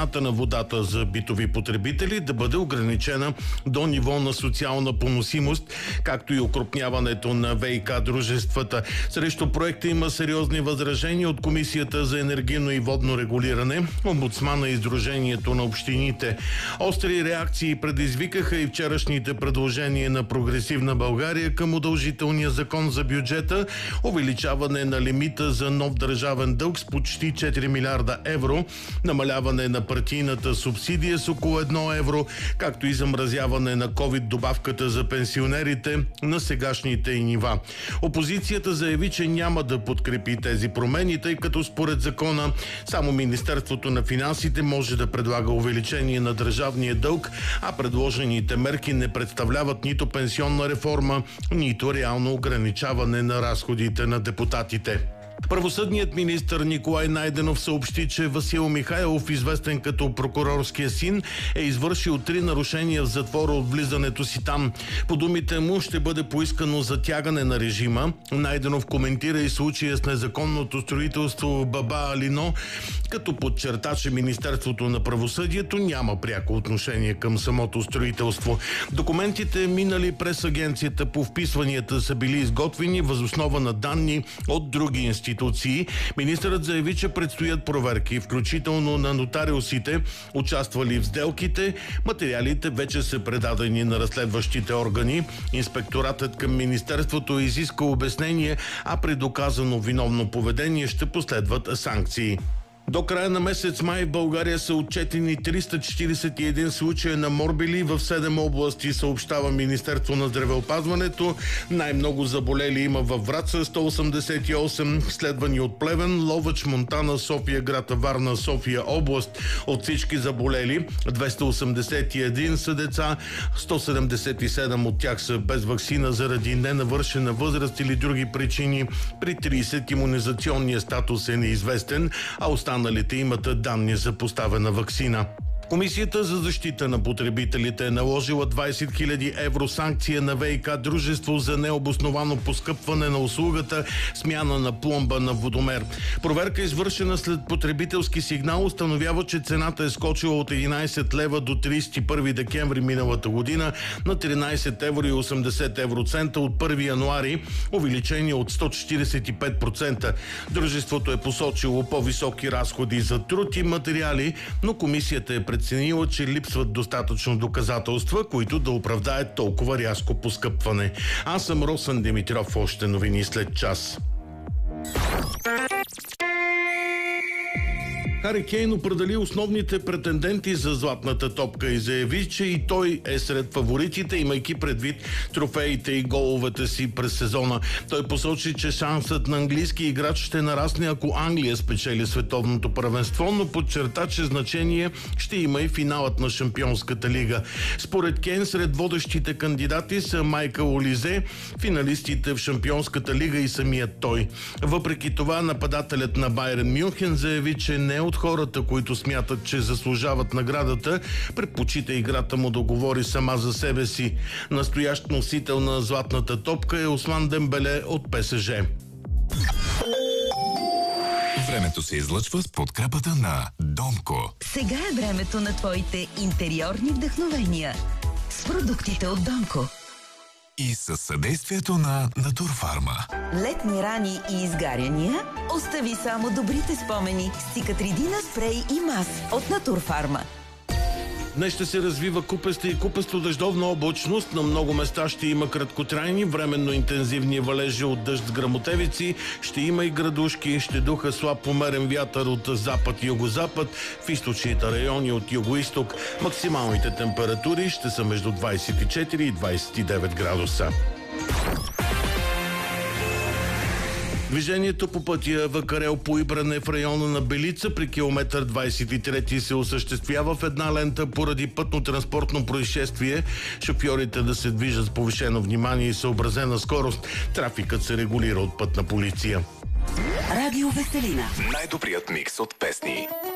цената на водата за битови потребители да бъде ограничена до ниво на социална поносимост, както и окрупняването на ВиК дружествата. Срещу проекта има сериозни възражения от Комисията за енергийно и водно регулиране, омбудсмана и Сдружението на общините. Остри реакции предизвикаха и вчерашните предложения на Прогресивна България към удължителния закон за бюджета, увеличаване на лимита за нов държавен дълг с почти 4 милиарда евро, намаляване на партийната субсидия с около 1 евро, както и замразяване на ковид добавката за пенсионерите на сегашните й нива. Опозицията заяви, че няма да подкрепи тези промени, тъй като според закона само Министерството на финансите може да предлага увеличение на държавния дълг, а предложените мерки не представляват нито пенсионна реформа, нито реално ограничаване на разходите на депутатите. Правосъдният министър Николай Найденов съобщи, че Васил Михайлов, известен като прокурорския син, е извършил 3 нарушения в затвора от влизането си там. По думите му ще бъде поискано затягане на режима. Найденов коментира и случая с незаконното строителство в Баба Алино, като подчерта, че Министерството на правосъдието няма пряко отношение към самото строителство. Документите, минали през агенцията по вписванията, са били изготвени въз основа на данни от други институции. Министърът заяви, че предстоят проверки, включително на нотариусите, участвали в сделките. Материалите вече са предадени на разследващите органи. Инспекторатът към Министерството изиска обяснение, а при доказано виновно поведение ще последват санкции. До края на месец май в България са отчетени 341 случая на морбили в 7 области, съобщава Министерство на здравеопазването. Най-много заболели има във Враца 188, следвани от Плевен, Ловеч, Монтана, София град, Варна, София област. От всички заболели 281 са деца, 177 от тях са без ваксина заради ненавършена възраст или други причини. При 30 имунизационният статус е неизвестен, а останалите имат данни за поставена ваксина. Комисията за защита на потребителите е наложила 20 000 евро санкция на ВиК дружество за необосновано поскъпване на услугата смяна на пломба на водомер. Проверка, извършена след потребителски сигнал, установява, че цената е скочила от 11 лева до 31 декември миналата година на 13 евро и 80 евроцента от 1 януари, увеличение от 145%. Дружеството е посочило по-високи разходи за труд и материали, но комисията е преценила, че липсват достатъчно доказателства, които да оправдаят толкова рязко поскъпване. Аз съм Росен Димитров, още новини след час. Хари Кейн определи основните претенденти за златната топка и заяви, че и той е сред фаворитите, имайки предвид трофеите и головете си през сезона. Той посочи, че шансът на английски играч ще нарасне, ако Англия спечели световното първенство, но подчерта, че значение ще има и финалът на Шампионската лига. Според Кейн, сред водещите кандидати са Майкъл Олизе, финалистите в Шампионската лига и самият той. Въпреки това, нападателят на Байерн Мюнхен заяви, че не от хората, които смятат, че заслужават наградата, предпочита играта му да говори сама за себе си. Настоящ носител на златната топка е Осман Дембеле от ПСЖ. Времето се излъчва с подкрепата на Домко. Сега е времето на твоите интериорни вдъхновения с продуктите от Домко. И със съдействието на Натурфарма. Летни рани и изгаряния? Остави само добрите спомени с Цикатридина спрей и мас от Натурфарма. Днес ще се развива купеста и купесто-дъждовна облачност. На много места ще има краткотрайни, временно интензивни валежи от дъжд с гръмотевици. Ще има и градушки, ще духа слаб померен вятър от запад и югозапад. В източните райони от югоизток максималните температури ще са между 24 и 29 градуса. Движението по пътя Вакарел – Поибране в района на Белица при километър 23 се осъществява в една лента поради пътно-транспортно происшествие. Шофьорите да се движат с повишено внимание и съобразена скорост. Трафикът се регулира от пътна полиция. Радио Веселина. Най-добрият микс от песни.